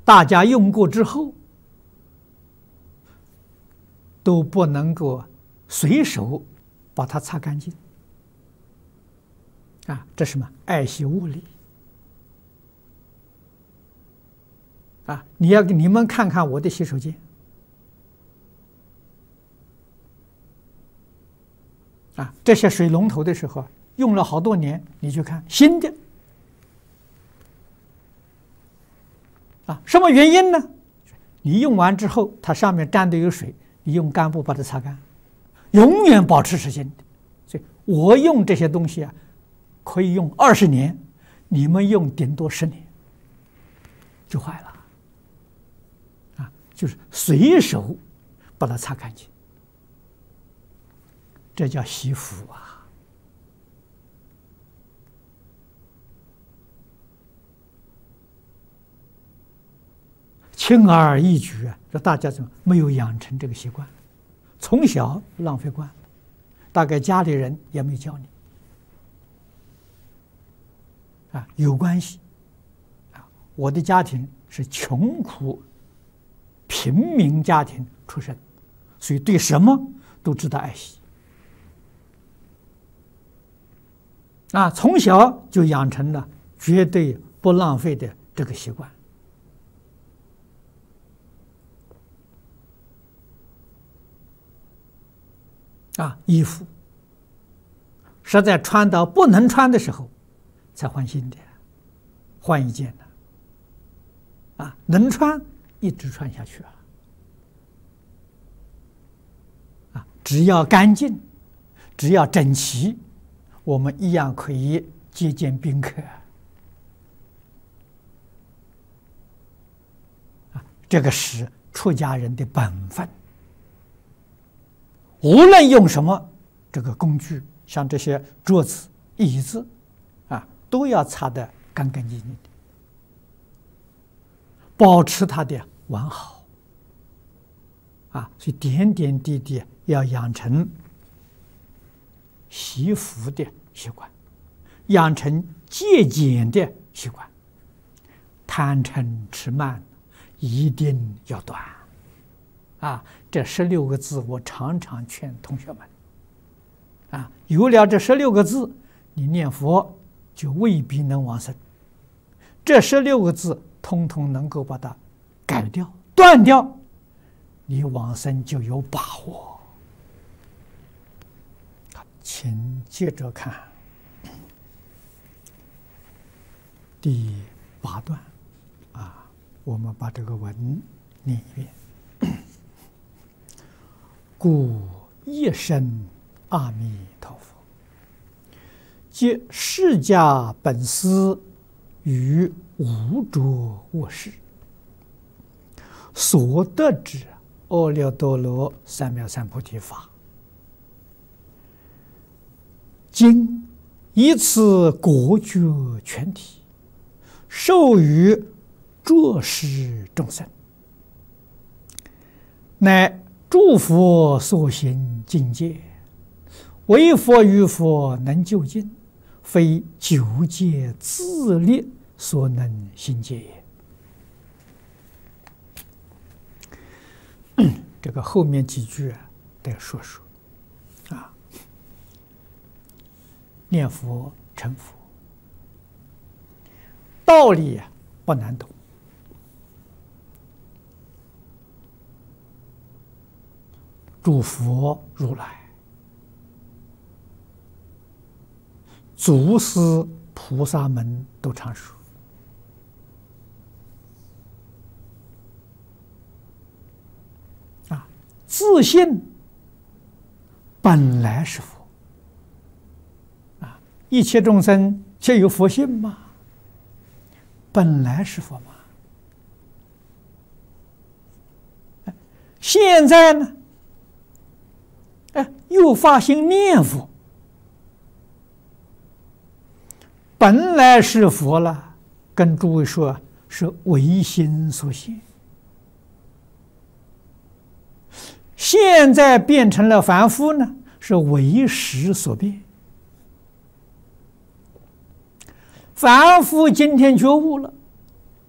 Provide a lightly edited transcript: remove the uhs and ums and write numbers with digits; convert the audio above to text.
大家用过之后都不能够随手把它擦干净啊！这是什么？爱惜物理啊！你们看看我的洗手间啊，这些水龙头的时候用了好多年，你去看新的啊，什么原因呢？你用完之后，它上面沾的有水，你用干布把它擦干，永远保持是新的。所以我用这些东西啊，可以用20年，你们用顶多10年就坏了啊！就是随手把它擦干净，这叫惜福啊！轻而易举啊！这大家怎么没有养成这个习惯？从小浪费惯了，大概家里人也没教你啊，有关系啊。我的家庭是穷苦平民家庭出身，所以对什么都知道爱惜啊，从小就养成了绝对不浪费的这个习惯。啊，衣服实在穿到不能穿的时候，才换新的，换一件的。啊，能穿一直穿下去啊！啊，只要干净，只要整齐，我们一样可以接见宾客。啊，这个是出家人的本分。无论用什么这个工具，像这些桌子、椅子，啊，都要擦得干干净净的，保持它的完好。啊，所以点点滴滴要养成惜福的习惯，养成节俭的习惯，贪嗔痴慢一定要断。啊，这16个字我常常劝同学们，啊，有了这16个字，你念佛就未必能往生。这16个字通通能够把它改掉、断掉，你往生就有把握。请接着看第8段，啊，我们把这个文念一遍。故一生阿弥陀佛，即释迦本师于无着我事所得之阿耨多罗三藐三菩提法，今以此果觉全体，授予诸世众生，乃诸佛所行境界，唯佛与佛能究竟，非九界自力所能行界也。这个后面几句得说说啊，念佛成佛，道理不难懂。诸佛如来、祖师菩萨们都常说，啊，自信本来是佛，啊，一切众生皆有佛性嘛，本来是佛嘛。现在呢？又发心念佛，本来是佛了，跟诸位说是唯心所现，现在变成了凡夫呢，是为识所变。凡夫今天觉悟了，